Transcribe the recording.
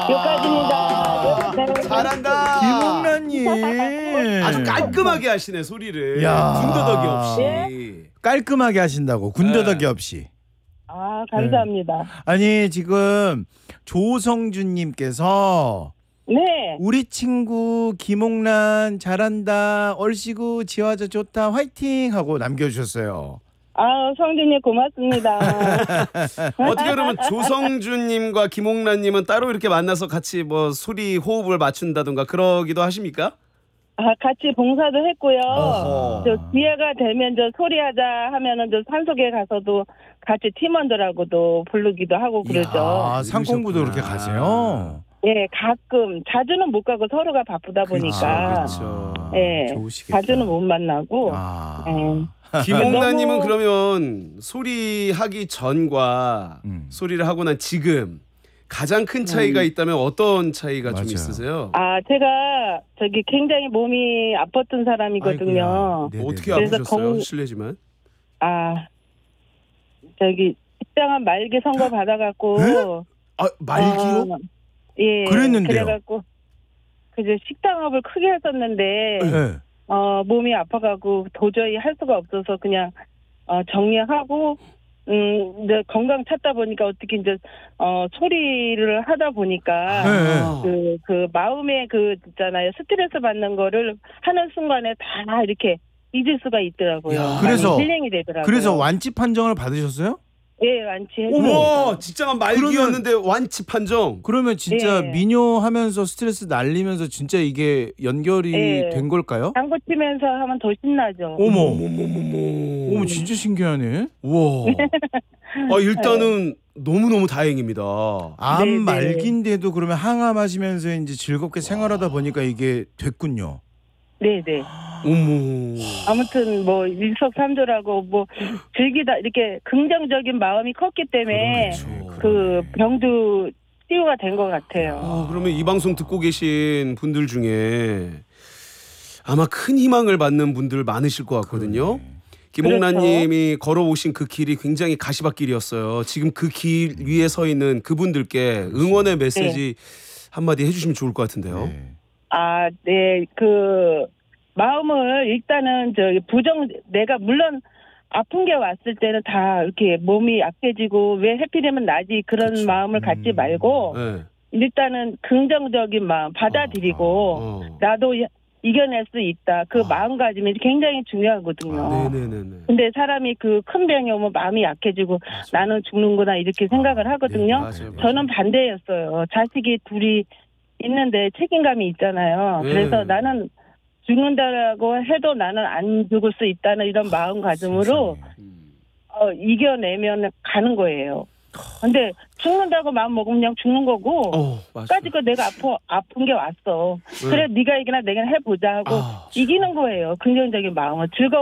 여기까지입니다. 네. 잘한다. 김옥란님. 아주 깔끔하게 하시네 소리를. 야. 군더더기 없이. 네? 깔끔하게 하신다고 군더더기 네. 없이. 아, 감사합니다. 아니 지금 조성준님께서 네. 우리 친구 김옥란 잘한다 얼씨구 지화자 좋다 화이팅 하고 남겨주셨어요. 아, 성준님 고맙습니다. 어떻게 그러면 조성준님과 김옥란님은 따로 이렇게 만나서 같이 뭐 소리 호흡을 맞춘다든가 그러기도 하십니까? 아, 같이 봉사도 했고요. 어허. 저 기회가 되면 저 소리하자 하면은 저 산속에 가서도 같이 팀원들하고도 부르기도 하고 그러죠. 아 상공부도 그렇게 가세요. 예, 가끔 자주는 못 가고 서로가 바쁘다 보니까 그렇죠. 예, 좋으시겠다. 자주는 못 만나고 아. 예. 김옥란님은 너무- 그러면 소리 하기 전과 소리를 하고 난 지금 가장 큰 차이가 있다면 어떤 차이가 좀 맞아요. 있으세요? 아, 제가 저기 굉장히 몸이 아팠던 사람이거든요. 네네네. 어떻게 그래서 아프셨어요? 실례지만. 아, 저기 식당한 말기 선거 받아갖고 아 말기요? 예, 그랬는데요? 그래갖고 그저 식당업을 크게 했었는데 네. 몸이 아파가지고 도저히 할 수가 없어서 그냥 정리하고 이제 건강 찾다 보니까 어떻게 이제 소리를 하다 보니까 네. 그 마음에 그 있잖아요, 스트레스 받는 거를 하는 순간에 다 이렇게 잊을 수가 있더라고요. 야. 그래서- 많이 힐링이 되더라고요. 그래서 완치 판정을 받으셨어요? 예, 완치해. 어머, 직장한 말기였는데 완치 판정. 그러면 진짜 네. 미녀하면서 스트레스 날리면서 진짜 이게 연결이 네. 된 걸까요? 당구 치면서 하면 더 신나죠. 어머, 어머머머머. 어머 진짜 신기하네. 우와. 일단은 너무너무 다행입니다. 암 네네. 말기인데도 그러면 항암하시면서 이제 즐겁게 생활하다 보니까 이게 됐군요. 네네. 어머. 아무튼 뭐 일석삼조라고 뭐 즐기다 이렇게 긍정적인 마음이 컸기 때문에 그렇죠. 그 병도 치유가 된 것 같아요. 그러면 이 방송 듣고 계신 분들 중에 아마 큰 희망을 받는 분들 많으실 것 같거든요. 김옥란님이 걸어오신 그 길이 굉장히 가시밭길이었어요. 지금 그 길 위에 서 있는 그분들께 응원의 메시지 한마디 해주시면 좋을 것 같은데요. 네. 아, 네. 그 마음을 일단은 내가 물론 아픈 게 왔을 때는 다 이렇게 몸이 약해지고 왜 해피되면 나지 그런 그쵸. 마음을 갖지 말고 네. 일단은 긍정적인 마음 받아들이고 나도 이겨낼 수 있다. 그 마음가짐이 굉장히 중요하거든요. 네네네네. 근데 사람이 그 큰 병이 오면 마음이 약해지고 나는 죽는구나 이렇게 생각을 하거든요. 맞아요. 저는 반대였어요. 자식이 둘이 있는데 책임감이 있잖아요. 네. 그래서 나는 죽는다라고 해도 나는 안 죽을 수 있다는 이런 마음가짐으로 이겨내면 가는 거예요. 근데 죽는다고 마음 먹으면 그냥 죽는 거고 맞아요. 까짓거 내가 아픈 게 왔어. 그래 네가 이기나 내가 해보자 하고 이기는 거예요. 긍정적인 마음을 즐거운